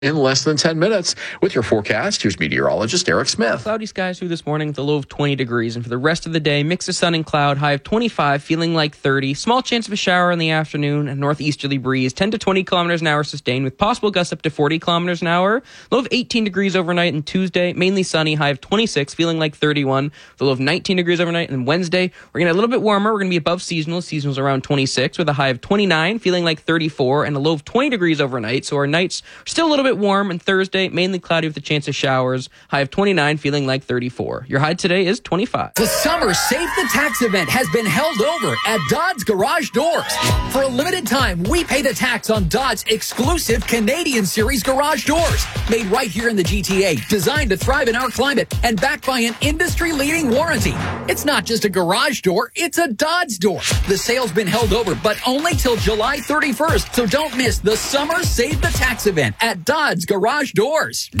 in less than 10 minutes. With your forecast, here's meteorologist Eric Smith. Cloudy skies through this morning with a low of 20 degrees. And for the rest of the day, mix of sun and cloud, high of 25, feeling like 30. Small chance of a shower in the afternoon. A northeasterly breeze, 10 to 20 kilometers an hour sustained with possible gusts up to 40 kilometers an hour. Low of 18 degrees overnight and Tuesday, mainly sunny, high of 26, feeling like 31. The low of 19 degrees overnight. And Wednesday, we're going to get a little bit warmer. We're going to be above seasonal. Seasonal's around 26 with a high of 29, feeling like 34, and a low of 20 degrees overnight. So our nights are still a little bit warm. And Thursday, mainly cloudy with a chance of showers. High of 29, feeling like 34. Your high today is 25. The Summer Save the Tax event has been held over at Dodds Garage Doors. For a limited time, we pay the tax on Dodds' exclusive Canadian Series garage doors. Made right here in the GTA, designed to thrive in our climate, and backed by an industry-leading warranty. It's not just a garage door, it's a Dodds door. The sale's been held over, but only till July 31st, so don't miss the Summer Save the Tax event at Dodds Garage Doors.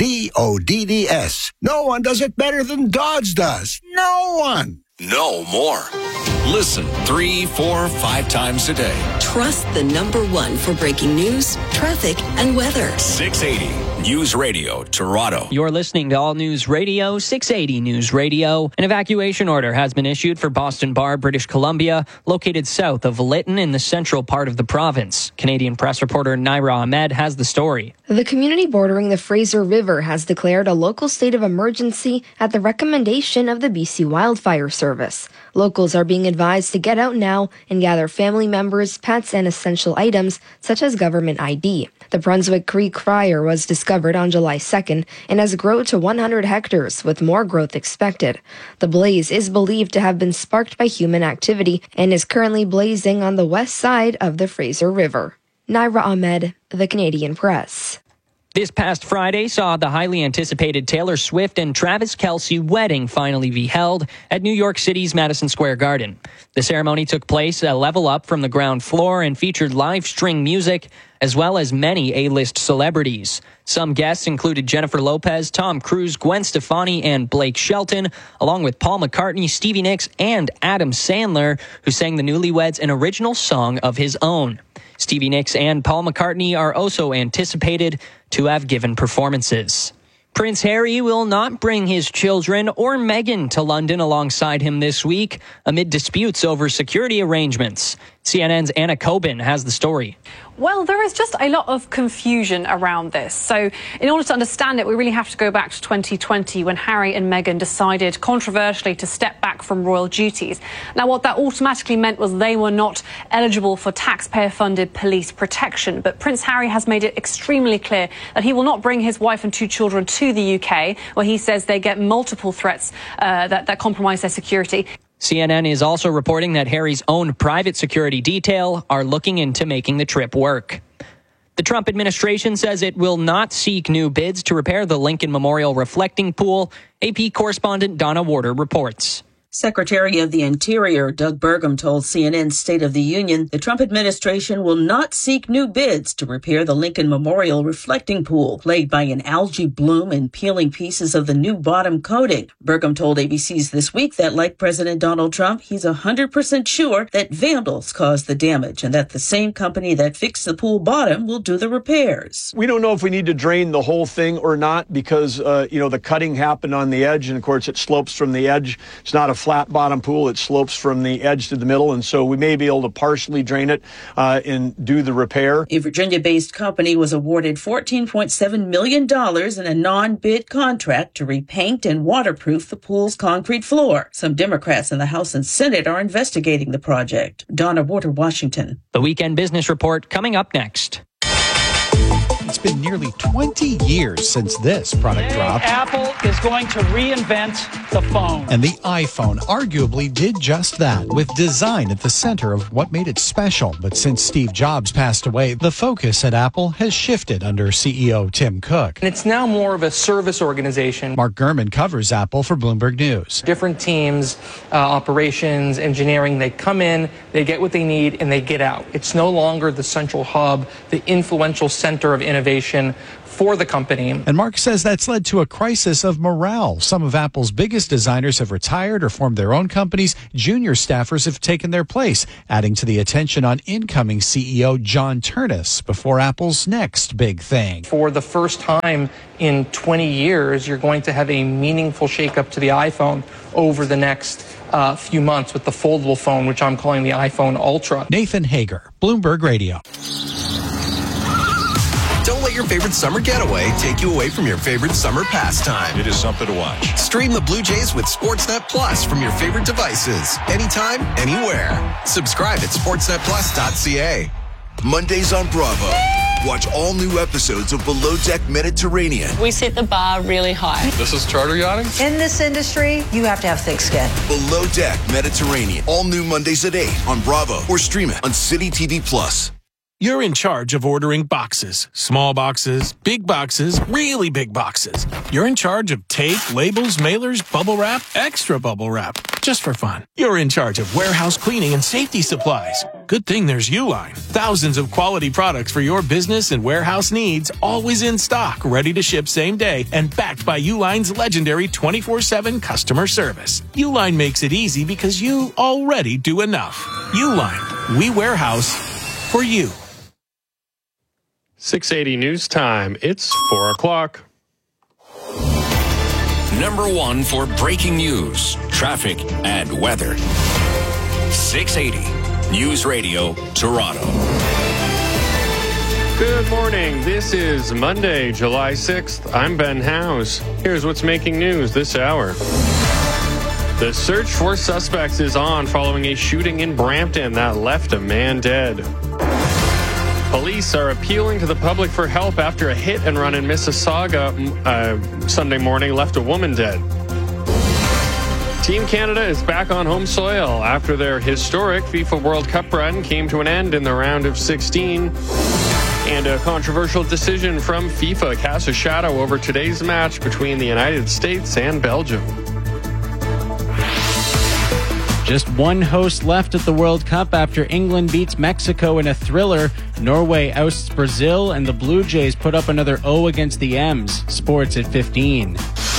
DODDS. No one does it better than Dodds does. No one. No more. Listen 3, 4, 5 times a day. Trust the number one for breaking news, traffic, and weather. 680 News Radio, Toronto. You're listening to All News Radio, 680 News Radio. An evacuation order has been issued for Boston Bar, British Columbia, located south of Lytton in the central part of the province. Canadian press reporter Naira Ahmed has the story. The community bordering the Fraser River has declared a local state of emergency at the recommendation of the BC Wildfire Service. Locals are being advised to get out now and gather family members, pets, and essential items such as government ID. The Brunswick Creek fire was discovered on July 2nd and has grown to 100 hectares, with more growth expected. The blaze is believed to have been sparked by human activity and is currently blazing on the west side of the Fraser River. Naira Ahmed, The Canadian Press. This past Friday saw the highly anticipated Taylor Swift and Travis Kelce wedding finally be held at New York City's Madison Square Garden. The ceremony took place a level up from the ground floor and featured live string music, as well as many A-list celebrities. Some guests included Jennifer Lopez, Tom Cruise, Gwen Stefani, and Blake Shelton, along with Paul McCartney, Stevie Nicks, and Adam Sandler, who sang the newlyweds an original song of his own. Stevie Nicks and Paul McCartney are also anticipated to have given performances. Prince Harry will not bring his children or Meghan to London alongside him this week amid disputes over security arrangements. CNN's Anna Coben has the story. Well, there is just a lot of confusion around this. So in order to understand it, we really have to go back to 2020 when Harry and Meghan decided controversially to step back from royal duties. Now, what that automatically meant was they were not eligible for taxpayer-funded police protection. But Prince Harry has made it extremely clear that he will not bring his wife and 2 children to the UK, where he says they get multiple threats that compromise their security. CNN is also reporting that Harry's own private security detail are looking into making the trip work. The Trump administration says it will not seek new bids to repair the Lincoln Memorial reflecting pool. AP correspondent Donna Warder reports. Secretary of the Interior Doug Burgum told CNN's State of the Union the Trump administration will not seek new bids to repair the Lincoln Memorial reflecting pool, plagued by an algae bloom and peeling pieces of the new bottom coating. Burgum told ABC's This Week that, like President Donald Trump, he's 100% sure that vandals caused the damage and that the same company that fixed the pool bottom will do the repairs. We don't know if we need to drain the whole thing or not because, the cutting happened on the edge, and of course it slopes from the edge. It's not a flat bottom pool. It slopes from the edge to the middle, and so we may be able to partially drain it and do the repair. A Virginia-based company was awarded $14.7 million in a non-bid contract to repaint and waterproof the pool's concrete floor. Some Democrats in the House and Senate are investigating the project. Donna Warder, Washington. The Weekend Business Report coming up next. It's been nearly 20 years since this product dropped. Apple is going to reinvent the phone. And the iPhone arguably did just that, with design at the center of what made it special. But since Steve Jobs passed away, the focus at Apple has shifted under CEO Tim Cook. And it's now more of a service organization. Mark Gurman covers Apple for Bloomberg News. Different teams, operations, engineering, they come in, they get what they need, and they get out. It's no longer the central hub, the influential center of innovation innovation for the company. And Mark says that's led to a crisis of morale. Some of Apple's biggest designers have retired or formed their own companies. Junior staffers have taken their place, adding to the attention on incoming CEO John Ternus before Apple's next big thing. For the first time in 20 years, you're going to have a meaningful shakeup to the iPhone over the next few months with the foldable phone, which I'm calling the iPhone Ultra. Nathan Hager, Bloomberg Radio. Don't let your favorite summer getaway take you away from your favorite summer pastime. It is something to watch. Stream the Blue Jays with Sportsnet Plus from your favorite devices. Anytime, anywhere. Subscribe at sportsnetplus.ca. Mondays on Bravo. Watch all new episodes of Below Deck Mediterranean. We set the bar really high. This is charter yachting? In this industry, you have to have thick skin. Below Deck Mediterranean. All new Mondays at 8 on Bravo or stream it on City TV Plus. You're in charge of ordering boxes. Small boxes, big boxes, really big boxes. You're in charge of tape, labels, mailers, bubble wrap, extra bubble wrap. Just for fun. You're in charge of warehouse cleaning and safety supplies. Good thing there's Uline. Thousands of quality products for your business and warehouse needs, always in stock, ready to ship same day, and backed by Uline's legendary 24/7 customer service. Uline makes it easy because you already do enough. Uline. We warehouse for you. 680 News Time. It's 4 o'clock. Number 1 for breaking news, traffic, and weather. 680 News Radio, Toronto. Good morning. This is Monday, July 6th. I'm Ben Howes. Here's what's making news this hour. The search for suspects is on following a shooting in Brampton that left a man dead. Police are appealing to the public for help after a hit and run in Mississauga Sunday morning left a woman dead. Team Canada is back on home soil after their historic FIFA World Cup run came to an end in the round of 16. And a controversial decision from FIFA casts a shadow over today's match between the United States and Belgium. Just one host left at the World Cup after England beats Mexico in a thriller. Norway ousts Brazil, and the Blue Jays put up another O against the M's. Sports at 15.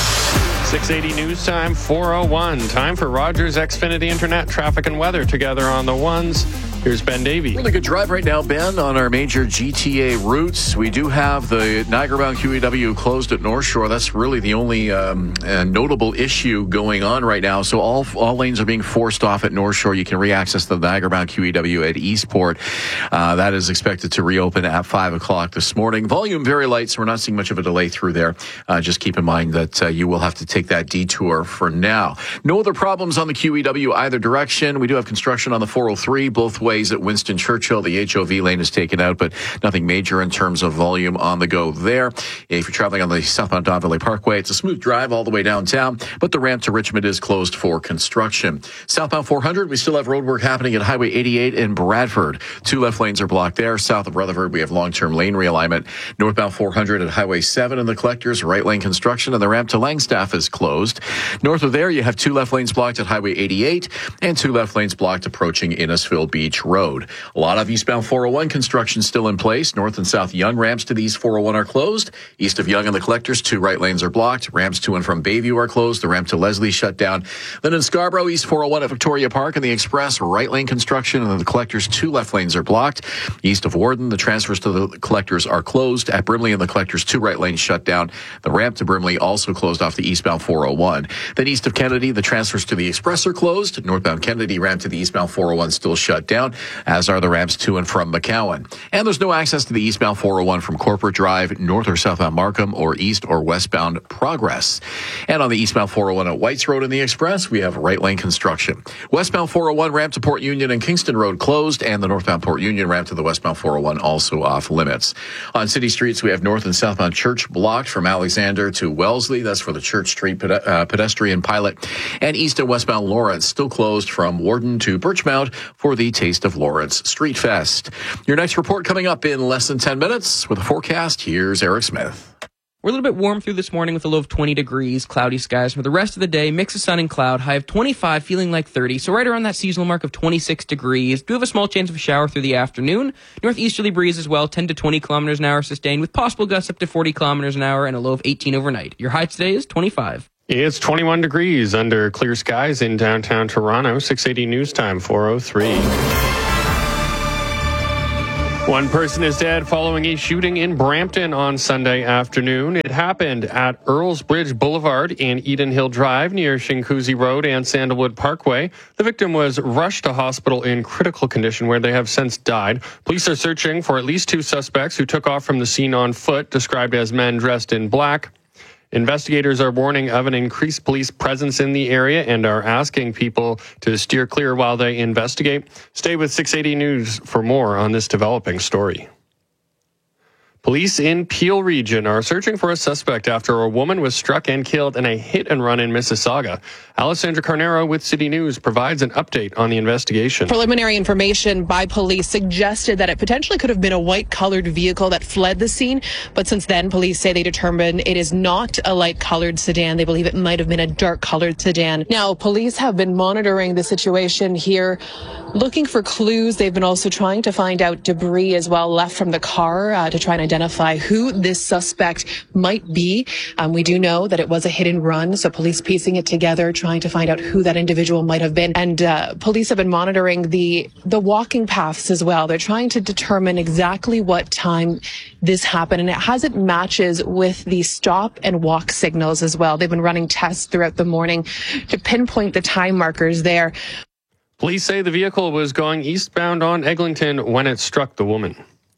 680 News Time, 4:01. Time for Rogers Xfinity Internet traffic and weather together on the ones. Here's Ben Davey. Really good drive right now, Ben, on our major GTA routes. We do have the Niagara-bound QEW closed at North Shore. That's really the only notable issue going on right now. So all lanes are being forced off at North Shore. You can reaccess the Niagara-bound QEW at Eastport. That is expected to reopen at 5 o'clock this morning. Volume very light, so we're not seeing much of a delay through there. Just keep in mind that you will have to take that detour for now. No other problems on the QEW either direction. We do have construction on the 403 both ways at Winston Churchill. The HOV lane is taken out, but nothing major in terms of volume on the go there. If you're traveling on the southbound Don Valley Parkway, it's a smooth drive all the way downtown, but the ramp to Richmond is closed for construction. Southbound 400, we still have roadwork happening at Highway 88 in Bradford. 2 left lanes are blocked there. South of Rutherford, we have long-term lane realignment. Northbound 400 at Highway 7 in the collectors, right lane construction, and the ramp to Langstaff is closed. North of there, you have 2 left lanes blocked at Highway 88 and 2 left lanes blocked approaching Innisfil Beach Road. A lot of eastbound 401 construction still in place. North and South Yonge ramps to the East 401 are closed. East of Yonge and the collectors, 2 right lanes are blocked. Ramps to and from Bayview are closed. The ramp to Leslie shut down. Then in Scarborough, East 401 at Victoria Park and the Express, right lane construction, and then the collectors, 2 left lanes are blocked. East of Warden, the transfers to the collectors are closed. At Brimley and the collectors, 2 right lanes shut down. The ramp to Brimley also closed off the eastbound 401. Then east of Kennedy, the transfers to the Express are closed. Northbound Kennedy ramp to the eastbound 401 still shut down, as are the ramps to and from McCowan. And there's no access to the eastbound 401 from Corporate Drive, north or southbound Markham, or east or westbound Progress. And on the eastbound 401 at Whites Road and the Express, we have right lane construction. Westbound 401 ramp to Port Union and Kingston Road closed, and the northbound Port Union ramp to the westbound 401 also off limits. On city streets, we have north and southbound Church blocked from Alexander to Wellesley. That's for the Church Street pedestrian pilot. And east and westbound Lawrence still closed from Warden to Birchmount for the Taste of Lawrence Street Fest. Your next report coming up in less than 10 minutes. With a forecast, here's Eric Smith. We're a little bit warm through this morning with a low of 20 degrees, cloudy skies. For the rest of the day, mix of sun and cloud, high of 25, feeling like 30. So right around that seasonal mark of 26 degrees. Do have a small chance of a shower through the afternoon. Northeasterly breeze as well, 10 to 20 kilometers an hour sustained with possible gusts up to 40 kilometers an hour and a low of 18 overnight. Your high today is 25. It's 21 degrees under clear skies in downtown Toronto. 680 News Time, 4:03. One person is dead following a shooting in Brampton on Sunday afternoon. It happened at Earls Bridge Boulevard and Eden Hill Drive near Shinkuzi Road and Sandalwood Parkway. The victim was rushed to hospital in critical condition where they have since died. Police are searching for at least 2 suspects who took off from the scene on foot, described as men dressed in black. Investigators are warning of an increased police presence in the area and are asking people to steer clear while they investigate. Stay with 680 News for more on this developing story. Police in Peel region are searching for a suspect after a woman was struck and killed in a hit-and-run in Mississauga. Alessandra Carnero with City News provides an update on the investigation. Preliminary information by police suggested that it potentially could have been a white-colored vehicle that fled the scene, but since then, police say they determined it is not a light-colored sedan. They believe it might have been a dark-colored sedan. Now, police have been monitoring the situation here, looking for clues. They've been also trying to find out debris as well left from the car to try and identify who this suspect might be. We do know that it was a hit and run, so police piecing it together, trying to find out who that individual might have been. And police have been monitoring the walking paths as well. They're trying to determine exactly what time this happened, and it matches with the stop and walk signals as well. They've been running tests throughout the morning to pinpoint the time markers there. Police say the vehicle was going eastbound on Eglinton when it struck the woman.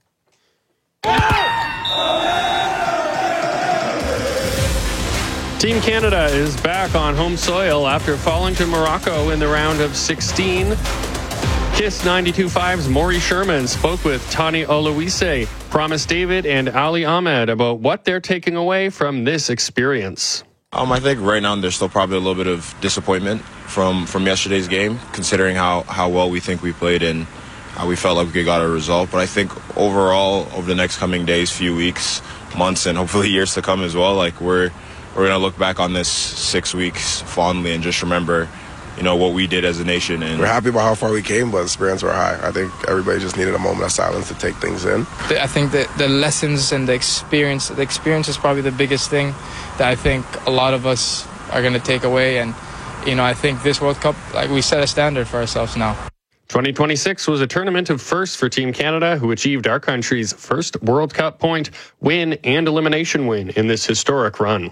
Team Canada is back on home soil after falling to Morocco in the round of 16. KISS 92.5's Maury Sherman spoke with Tani Oloise, Promise David, and Ali Ahmed about what they're taking away from this experience. I think right now there's still probably a little bit of disappointment from yesterday's game, considering how well we think we played and how we felt like we got a result. But I think overall, over the next coming days, few weeks, months, and hopefully years to come as well, like we're going to look back on this 6 weeks fondly and just remember, what we did as a nation. And we're happy about how far we came, but spirits were high. I think everybody just needed a moment of silence to take things in. I think that the lessons and the experience is probably the biggest thing that I think a lot of us are going to take away. And, I think this World Cup, we set a standard for ourselves now. 2026 was a tournament of firsts for Team Canada, who achieved our country's first World Cup point win and elimination win in this historic run.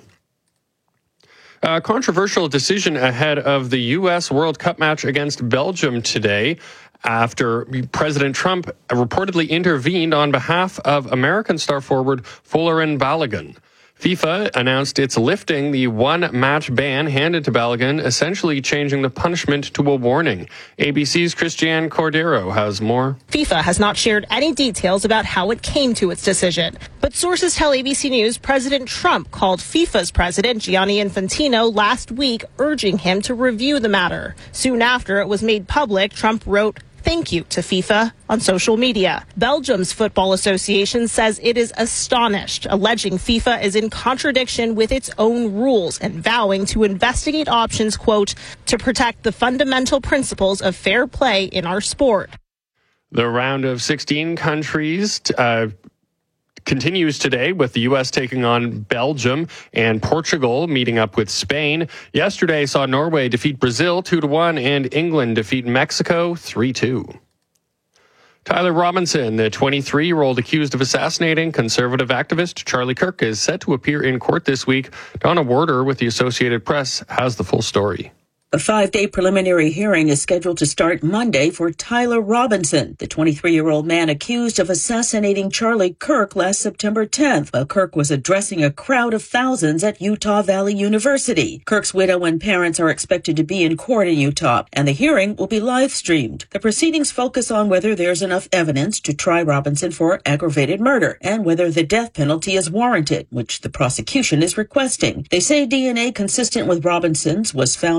A controversial decision ahead of the U.S. World Cup match against Belgium today after President Trump reportedly intervened on behalf of American star forward Folarin Balogun. FIFA announced it's lifting the one-match ban handed to Balogun, essentially changing the punishment to a warning. ABC's Christiane Cordero has more. FIFA has not shared any details about how it came to its decision. But sources tell ABC News President Trump called FIFA's president, Gianni Infantino, last week, urging him to review the matter. Soon after it was made public, Trump wrote, "Thank you" to FIFA on social media. Belgium's Football Association says it is astonished, alleging FIFA is in contradiction with its own rules and vowing to investigate options, quote, to protect the fundamental principles of fair play in our sport. The round of 16 countries continues today with the U.S. taking on Belgium and Portugal meeting up with Spain. Yesterday saw Norway defeat Brazil 2-1 and England defeat Mexico 3-2. Tyler Robinson, the 23-year-old accused of assassinating conservative activist Charlie Kirk, is set to appear in court this week. Donna Warder with the Associated Press has the full story. A 5-day preliminary hearing is scheduled to start Monday for Tyler Robinson, the 23-year-old man accused of assassinating Charlie Kirk last September 10th while Kirk was addressing a crowd of thousands at Utah Valley University. Kirk's widow and parents are expected to be in court in Utah, and the hearing will be live-streamed. The proceedings focus on whether there's enough evidence to try Robinson for aggravated murder and whether the death penalty is warranted, which the prosecution is requesting. They say DNA consistent with Robinson's was found on the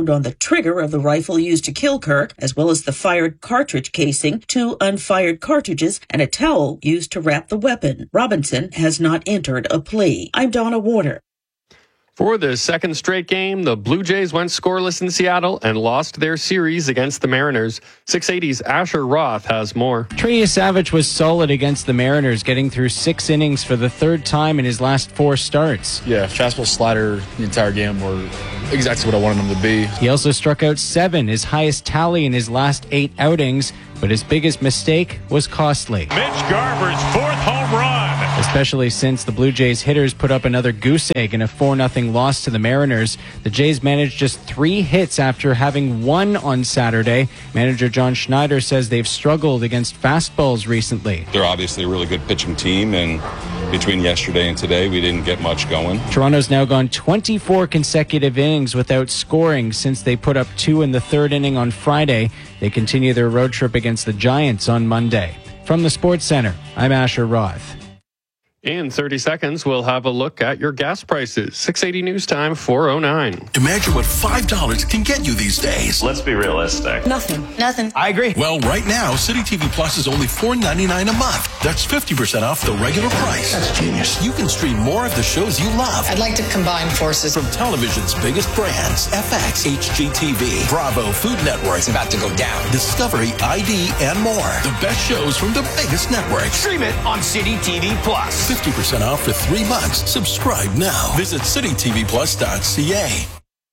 trigger of the rifle used to kill Kirk, as well as the fired cartridge casing, 2 unfired cartridges, and a towel used to wrap the weapon. Robinson has not entered a plea. I'm Donna Warner. For the second straight game, the Blue Jays went scoreless in Seattle and lost their series against the Mariners. 680's Asher Roth has more. Trey Savage was solid against the Mariners, getting through 6 innings for the third time in his last 4 starts. Yeah, fastball slider the entire game were exactly what I wanted them to be. He also struck out 7, his highest tally in his last 8 outings, but his biggest mistake was costly. Mitch Garver's 4th home run. Especially since the Blue Jays hitters put up another goose egg in a 4-0 loss to the Mariners. The Jays managed just 3 hits after having 1 on Saturday. Manager John Schneider says they've struggled against fastballs recently. They're obviously a really good pitching team, and between yesterday and today, we didn't get much going. Toronto's now gone 24 consecutive innings without scoring since they put up 2 in the 3rd inning on Friday. They continue their road trip against the Giants on Monday. From the Sports Center, I'm Asher Roth. In 30 seconds, we'll have a look at your gas prices. 680 News Time, 4:09. Imagine what $5 can get you these days. Let's be realistic. Nothing. I agree. Well, right now, City TV Plus is only $4.99 a month. That's 50% off the regular price. That's genius. You can stream more of the shows you love. I'd like to combine forces. From television's biggest brands, FX, HGTV, Bravo, Food Network. It's about to go down. Discovery, ID, and more. The best shows from the biggest networks. Stream it on City TV Plus. 50% off for 3 months. Subscribe now. Visit citytvplus.ca.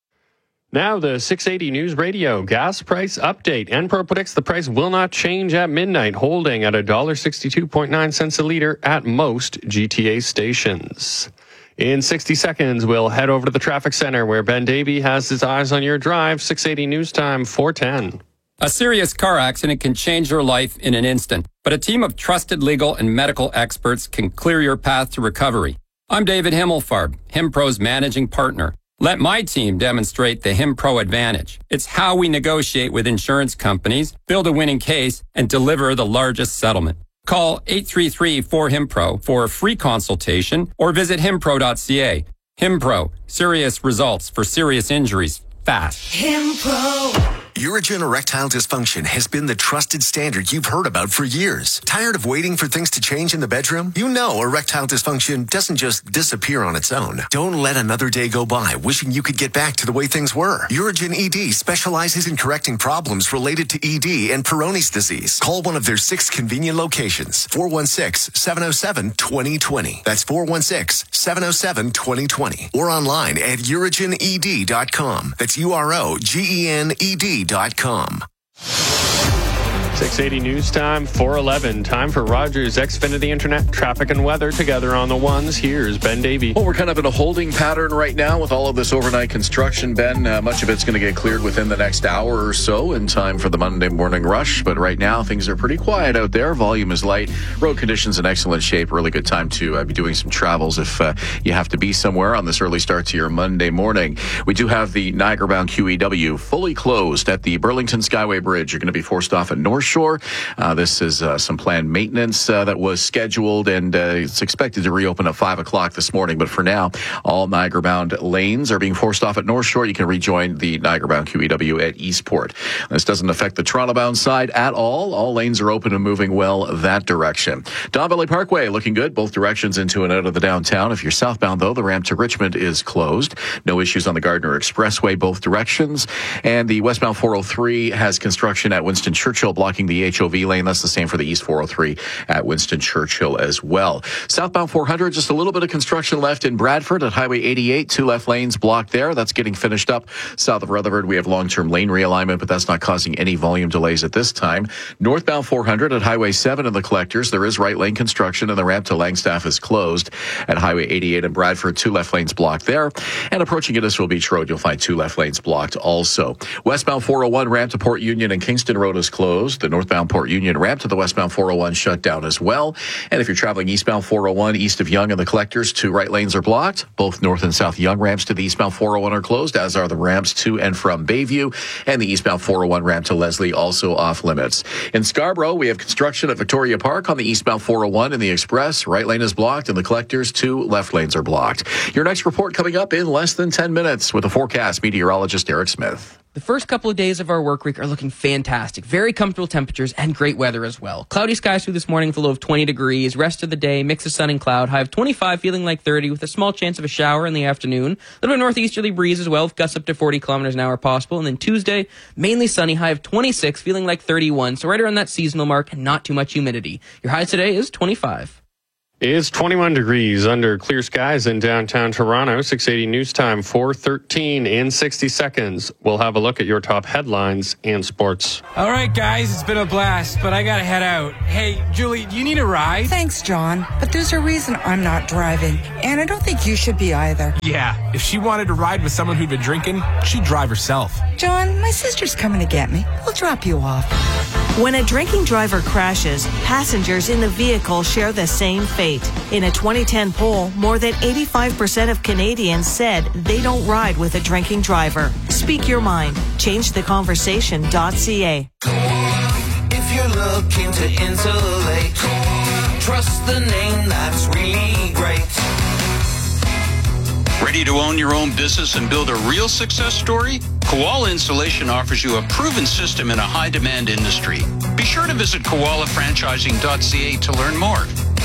Now the 680 News Radio gas price update. Enpro predicts the price will not change at midnight, holding at $1.62.9 a liter at most GTA stations. In 60 seconds, we'll head over to the traffic center where Ben Davey has his eyes on your drive. 680 News Time, 4:10. A serious car accident can change your life in an instant, but a team of trusted legal and medical experts can clear your path to recovery. I'm David Himmelfarb, HimPro's managing partner. Let my team demonstrate the HimPro advantage. It's how we negotiate with insurance companies, build a winning case, and deliver the largest settlement. Call 833-4HIMPRO for a free consultation or visit himpro.ca. HimPro, serious results for serious injuries, fast. HimPro. Urigen erectile dysfunction has been the trusted standard you've heard about for years. Tired of waiting for things to change in the bedroom? You know erectile dysfunction doesn't just disappear on its own. Don't let another day go by wishing you could get back to the way things were. Urigen ED specializes in correcting problems related to ED and Peyronie's disease. Call one of their 6 convenient locations. 416-707-2020. That's 416-707-2020. Or online at urigened.com. That's UROGENED.com. 680 News Time, 4:11. Time for Rogers Xfinity Internet traffic and weather together on the ones. Here's Ben Davey. Well, we're kind of in a holding pattern right now with all of this overnight construction, Ben. Much of it's going to get cleared within the next hour or so in time for the Monday morning rush. But right now, things are pretty quiet out there. Volume is light. Road conditions in excellent shape. Really good time to be doing some travels if you have to be somewhere on this early start to your Monday morning. We do have the Niagara-bound QEW fully closed at the Burlington Skyway Bridge. You're going to be forced off at North Shore. This is some planned maintenance that was scheduled, and it's expected to reopen at 5 o'clock this morning. But for now, all Niagara-bound lanes are being forced off at North Shore. You can rejoin the Niagara-bound QEW at Eastport. This doesn't affect the Toronto-bound side at all. All lanes are open and moving well that direction. Don Valley Parkway looking good, both directions into and out of the downtown. If you're southbound, though, the ramp to Richmond is closed. No issues on the Gardner Expressway, both directions. And the westbound 403 has construction at Winston Churchill blocking the HOV lane. That's the same for the East 403 at Winston Churchill as well. Southbound 400, just a little bit of construction left in Bradford at Highway 88. 2 left lanes blocked there. That's getting finished up. South of Rutherford, we have long-term lane realignment, but that's not causing any volume delays at this time. Northbound 400 at Highway 7 in the collectors, there is right lane construction, and the ramp to Langstaff is closed. At Highway 88 in Bradford, 2 left lanes blocked there. And approaching Innisfil Beach Road, you'll find 2 left lanes blocked also. Westbound 401 ramp to Port Union and Kingston Road is closed. The northbound Port Union ramp to the westbound 401 shut down as well. And if you're traveling eastbound 401 east of Yonge and the collectors, 2 right lanes are blocked. Both north and south Yonge ramps to the eastbound 401 are closed, as are the ramps to and from Bayview. And the eastbound 401 ramp to Leslie also off limits. In Scarborough, we have construction at Victoria Park on the eastbound 401 in the express. Right lane is blocked, and the collectors, 2 left lanes are blocked. Your next report coming up in less than 10 minutes with a forecast meteorologist Eric Smith. The first couple of days of our work week are looking fantastic. Very comfortable temperatures and great weather as well. Cloudy skies through this morning with a low of 20 degrees. Rest of the day, mix of sun and cloud. High of 25, feeling like 30 with a small chance of a shower in the afternoon. A little bit northeasterly breeze as well with gusts up to 40 kilometers an hour possible. And then Tuesday, mainly sunny, high of 26, feeling like 31. So right around that seasonal mark and not too much humidity. Your high today is 25. It's 21 degrees under clear skies in downtown Toronto. 680 news time, 4:13 in 60 seconds. We'll have a look at your top headlines and sports. All right, guys, it's been a blast, but I gotta head out. Hey, Julie, do you need a ride? Thanks, John, but there's a reason I'm not driving, and I don't think you should be either. Yeah, if she wanted to ride with someone who'd been drinking, she'd drive herself. John, my sister's coming to get me. I'll drop you off. When a drinking driver crashes, passengers in the vehicle share the same fate. In a 2010 poll, more than 85% of Canadians said they don't ride with a drinking driver. Speak your mind. ChangeTheConversation.ca. If you're looking to insulate, trust the name that's really great. Ready to own your own business and build a real success story? Koala Insulation offers you a proven system in a high-demand industry. Be sure to visit koalafranchising.ca to learn more.